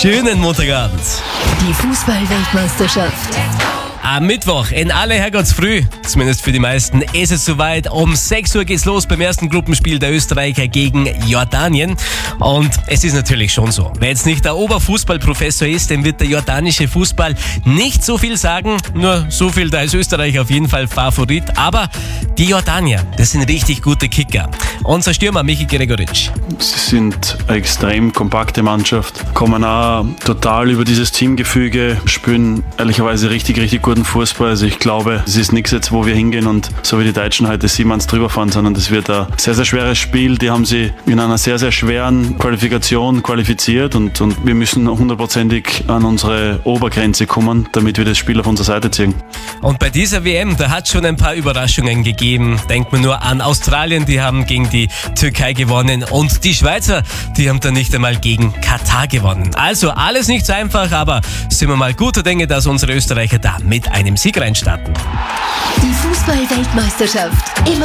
Schönen Montagabend. Die Fußball-Weltmeisterschaft. Am Mittwoch in aller Herrgottsfrüh, zumindest für die meisten, ist es soweit. Um 6 Uhr geht's los beim ersten Gruppenspiel der Österreicher gegen Jordanien. Und es ist natürlich schon so, wer jetzt nicht der Oberfußballprofessor ist, dem wird der jordanische Fußball nicht so viel sagen. Nur so viel, da ist Österreich auf jeden Fall Favorit. Aber die Jordanier, das sind richtig gute Kicker. Unser Stürmer Michi Gregoritsch. Sie sind eine extrem kompakte Mannschaft, kommen auch total über dieses Teamgefüge, spielen ehrlicherweise richtig guten Fußball. Also ich glaube, es ist nichts jetzt, wo wir hingehen und so wie die Deutschen heute 7-1 drüber fahren, sondern das wird ein sehr schweres Spiel. Die haben sie in einer sehr schweren Qualifikation qualifiziert und wir müssen hundertprozentig an unsere Obergrenze kommen, damit wir das Spiel auf unsere Seite ziehen. Und bei dieser WM, da hat es schon ein paar Überraschungen gegeben. Denkt man nur an Australien, die haben gegen die Türkei gewonnen und die Schweizer, die haben dann nicht einmal gegen Katar gewonnen. Also alles nicht so einfach, aber sind wir mal guter Dinge, dass unsere Österreicher da mit einem Sieg reinstarten. Die Fußball-Weltmeisterschaft.